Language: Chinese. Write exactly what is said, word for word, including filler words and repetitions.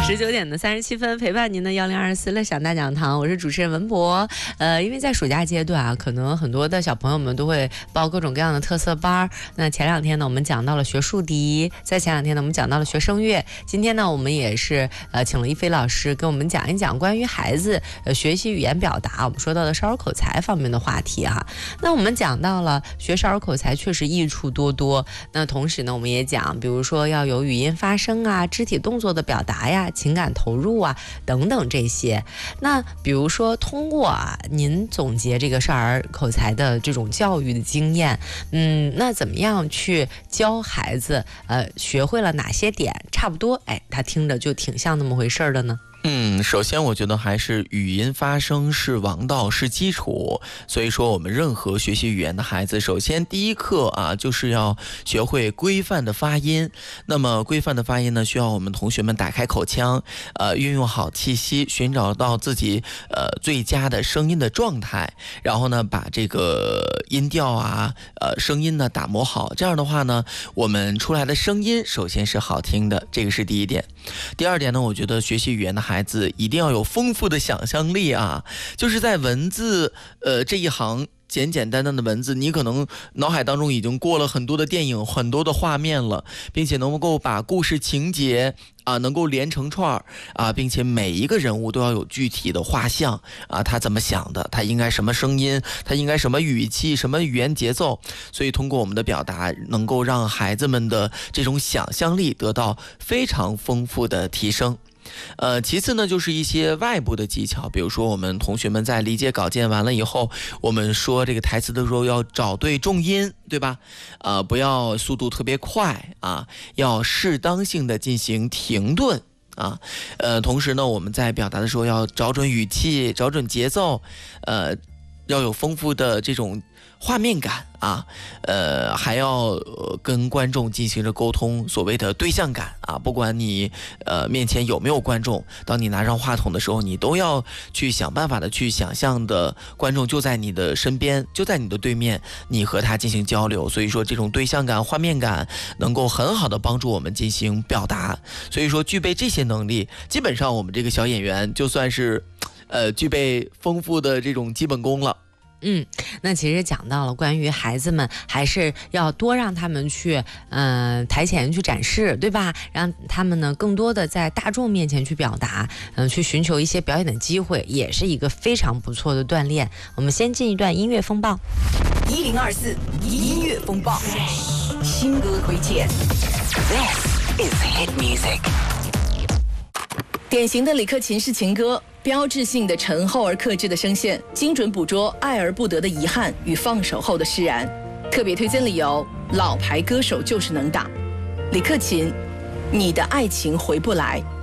十九点的三十七分，陪伴您的幺零二四乐享大讲堂，我是主持人文博。呃，因为在暑假阶段啊，可能很多的小朋友们都会报各种各样的特色班。那前两天呢，我们讲到了学竖笛；在前两天呢，我们讲到了学声乐。今天呢，我们也是呃请了一飞老师跟我们讲一讲关于孩子呃学习语言表达，我们说到的少儿口才方面的话题哈。那我们讲到了学少儿口才确实益处多多。那同时呢，我们也讲，比如说要有语音发声啊、肢体动作的表达呀、情感投入啊等等这些。那比如说通过啊您总结这个少儿口才的这种教育的经验，嗯，那怎么样去教孩子呃学会了哪些点，差不多哎他听着就挺像那么回事儿的呢？ 嗯，首先我觉得还是语音发声是王道，是基础。所以说我们任何学习语言的孩子，首先第一课啊就是要学会规范的发音。那么规范的发音呢，需要我们同学们打开口腔，呃，运用好气息，寻找到自己呃最佳的声音的状态，然后呢把这个音调啊呃声音呢打磨好。这样的话呢，我们出来的声音首先是好听的，这个是第一点。第二点呢，我觉得学习语言的孩子一定要有丰富的想象力啊，就是在文字呃这一行简简单单的文字，你可能脑海当中已经过了很多的电影，很多的画面了，并且能够把故事情节啊能够连成串啊，并且每一个人物都要有具体的画像啊，他怎么想的，他应该什么声音，他应该什么语气，什么语言节奏。所以通过我们的表达，能够让孩子们的这种想象力得到非常丰富的提升。呃，其次呢，就是一些外部的技巧，比如说我们同学们在理解稿件完了以后，我们说这个台词的时候要找对重音，对吧？呃，不要速度特别快啊，要适当性的进行停顿啊。呃，同时呢，我们在表达的时候要找准语气，找准节奏，呃，要有丰富的这种画面感啊，呃，还要、呃、跟观众进行着沟通，所谓的对象感啊，不管你呃面前有没有观众，当你拿上话筒的时候，你都要去想办法的去想象的观众就在你的身边，就在你的对面，你和他进行交流。所以说这种对象感、画面感能够很好的帮助我们进行表达。所以说具备这些能力，基本上我们这个小演员就算是呃具备丰富的这种基本功了。 嗯，那其实讲到了关于孩子们还是要多让他们去嗯、呃、台前去展示，对吧？让他们呢更多的在大众面前去表达，嗯、呃，去寻求一些表演的机会，也是一个非常不错的锻炼。我们先进一段音乐风暴。 一零二四音乐风暴，新歌推荐。This is hit music。典型的李克勤式情歌，标志性的沉厚而克制的声线，精准捕捉爱而不得的遗憾与放手后的释然。特别推荐理由：老牌歌手就是能打。李克勤，你的爱情回不来。